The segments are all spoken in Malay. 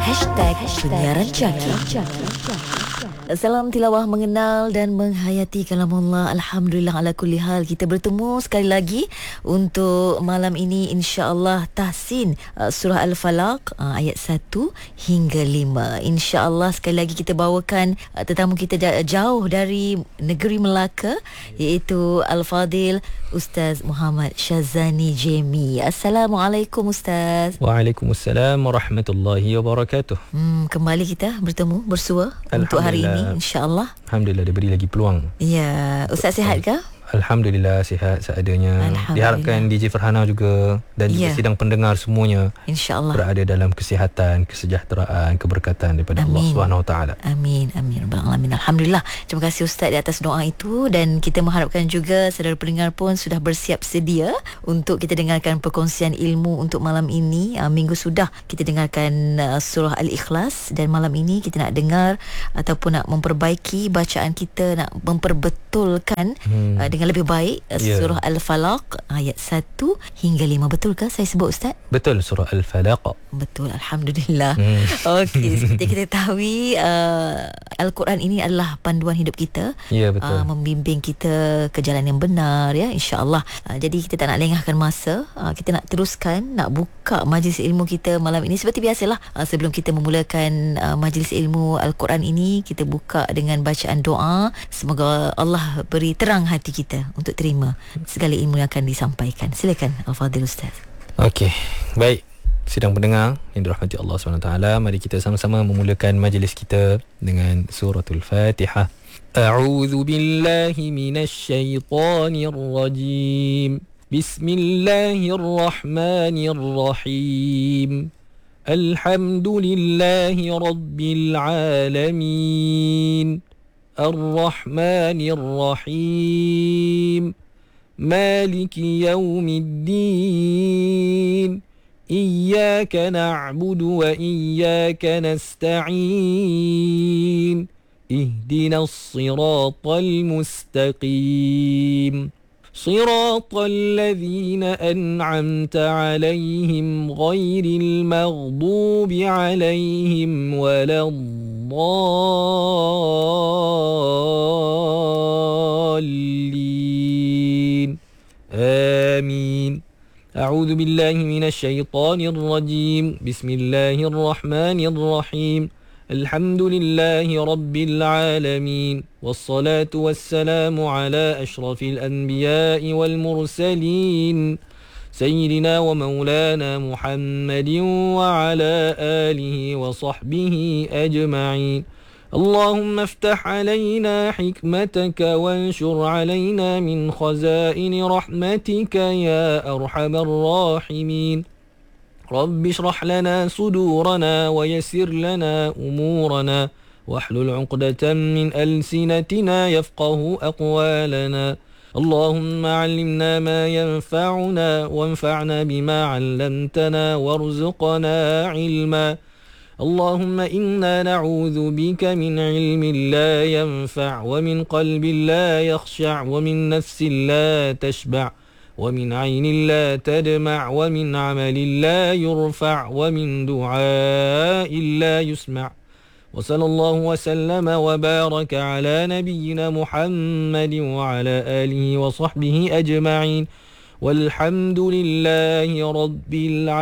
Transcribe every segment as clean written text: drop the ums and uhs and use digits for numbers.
Penyiaran Jaki. Salam tilawah, mengenal dan menghayati kalamullah. Alhamdulillah ala kulli hal. Kita bertemu sekali lagi untuk malam ini, insya-Allah Tahsin surah Al-Falaq ayat 1 hingga 5. Insya-Allah sekali lagi kita bawakan tetamu kita jauh dari negeri Melaka, iaitu Al-Fadil Ustaz Muhammad Syazani Jemi. Assalamualaikum Ustaz. Waalaikumsalam warahmatullahi wabarakatuh. Kembali kita bertemu bersua untuk hari ini, insya-Allah. Alhamdulillah diberi lagi peluang. Ya, Ustaz sihat ke? Alhamdulillah sihat seadanya. Diharapkan DJ Farhana juga dan juga sidang pendengar semuanya, insya-Allah, berada dalam kesihatan, kesejahteraan, keberkatan daripada Allah Subhanahu Wa Taala. Amin amin rabbal alamin. Alhamdulillah. Terima kasih Ustaz di atas doa itu, dan kita mengharapkan juga saudara pendengar pun sudah bersiap sedia untuk kita dengarkan perkongsian ilmu untuk malam ini. Minggu sudah kita dengarkan surah Al-Ikhlas, dan malam ini kita nak dengar ataupun nak memperbaiki bacaan kita, nak memperbetulkan dengan lebih baik surah Al-Falaq ayat 1 hingga 5. Betul ke saya sebut Ustaz? Betul, surah Al-Falaq. Betul, alhamdulillah. Okey, seperti kita tahu Al-Quran ini adalah panduan hidup kita. Ya, betul. Membimbing kita ke jalan yang benar, ya, insya-Allah. Jadi kita tak nak lengahkan masa. Kita nak teruskan, nak buka majlis ilmu kita malam ini seperti biasalah. Sebelum kita memulakan majlis ilmu Al-Quran ini, kita buka dengan bacaan doa. Semoga Allah beri terang hati kita untuk terima segala ilmu yang akan disampaikan. Silakan Al-Fadhil Ustaz. Okey, baik. Sidang pendengar yang dirahmati Allah SWT, mari kita sama-sama memulakan majlis kita dengan suratul Fatihah. A'udzu billahi minasy syaithanir rajim. Bismillahirrahmanirrahim. Alhamdulillahi rabbil alamin. الرحمن الرحيم مالك يوم الدين إياك نعبد وإياك نستعين اهدنا الصراط المستقيم صراط الذين أنعمت عليهم غير المغضوب عليهم ولا الضالين آمين. أعوذ بالله من الشيطان الرجيم. بسم الله الرحمن الرحيم. الحمد لله رب العالمين والصلاة والسلام على أشرف الأنبياء والمرسلين سيدنا ومولانا محمد وعلى آله وصحبه أجمعين. اللهم افتح علينا حكمتك وانشر علينا من خزائن رحمتك يا أرحم الراحمين. رب اشرح لنا صدورنا ويسر لنا أمورنا واحلل عقدة من ألسنتنا يفقه أقوالنا. اللهم علمنا ما ينفعنا وانفعنا بما علمتنا وارزقنا علما. اللهم إنا نعوذ بك من علم لا ينفع ومن قلب لا يخشع ومن نفس لا تشبع ومن عين لا تدمع ومن عمل لا يرفع ومن دعاء لا يسمع. وصلى الله وسلم وبارك على نبينا محمد وعلى آله وصحبه أجمعين والحمد لله رب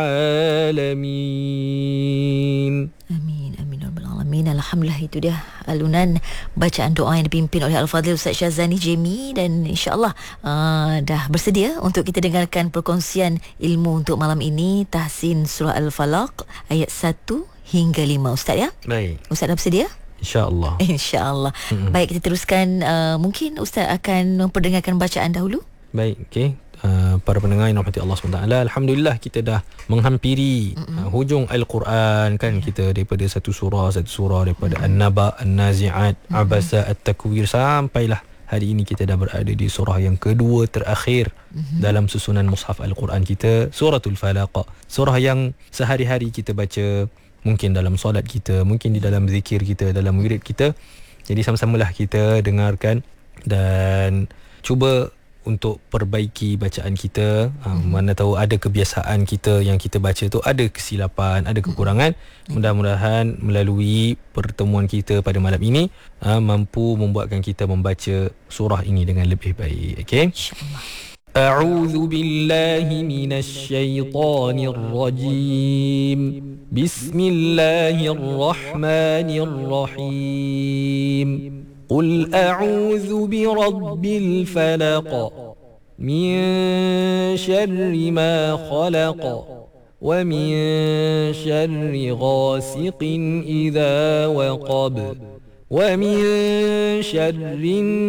العالمين. Amin amin rabbal alamin. Alhamdulillah, itu dia alunan bacaan doa yang dipimpin oleh Al-Fadhil Ustaz Syazani Jemi, dan insya-Allah dah bersedia untuk kita dengarkan perkongsian ilmu untuk malam ini, Tahsin surah Al-Falaq ayat 1 hingga 5. Ustaz, ya? Baik. Ustaz dah bersedia? InsyaAllah. InsyaAllah. Baik, kita teruskan. Mungkin Ustaz akan memperdengarkan bacaan dahulu. Baik, okey. Para pendengar yang dirahmati Allah SWT, alhamdulillah kita dah menghampiri hujung Al-Quran, kan. Kita daripada satu surah daripada An-Naba, An-Nazi'at, Abasa, At-Takwir, sampailah hari ini kita dah berada di surah yang kedua terakhir dalam susunan mushaf Al-Quran kita, suratul Falaq. Surah yang sehari-hari kita baca, mungkin dalam solat kita, mungkin di dalam zikir kita, dalam wirid kita. Jadi sama-samalah kita dengarkan dan cuba untuk perbaiki bacaan kita. Mana tahu ada kebiasaan kita yang kita baca tu ada kesilapan, ada kekurangan. Mudah-mudahan melalui pertemuan kita pada malam ini mampu membuatkan kita membaca surah ini dengan lebih baik. Okey, InsyaAllah. أعوذ بالله من الشيطان الرجيم بسم الله الرحمن الرحيم قل أعوذ برب الفلق من شر ما خلق ومن شر غاسق إذا وقب ومن شر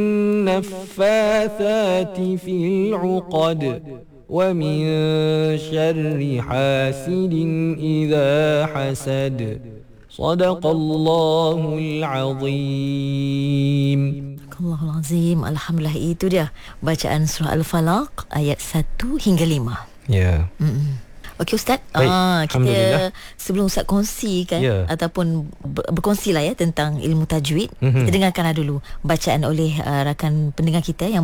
النفاثات في العقد ومن شر حاسد إذا حسد صدق الله العظيم. Allahul Azim. Alhamdulillah, itu dia bacaan surah Al-Falaq ayat 1 hingga 5. Ya. Okey Ustaz, Baik, Alhamdulillah. kita sebelum Ustaz kongsikan ataupun berkongsi lah ya tentang ilmu tajwid, kita dengarkanlah dulu bacaan oleh rakan pendengar kita yang